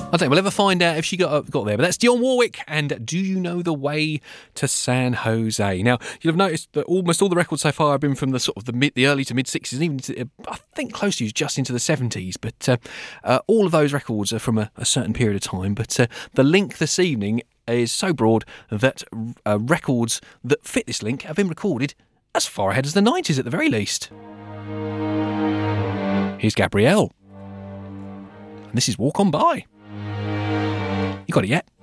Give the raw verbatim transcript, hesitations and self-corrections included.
I don't think we'll ever find out if she got got there, but that's Dionne Warwick and Do You Know the Way to San Jose? Now, you'll have noticed that almost all the records so far have been from the sort of the mid, the early to mid sixties, and even to, I think close to just into the seventies. But uh, uh, all of those records are from a, a certain period of time. But uh, the link this evening is so broad that uh, records that fit this link have been recorded as far ahead as the nineties at the very least. Here's Gabrielle. And this is Walk On By. You got it yet?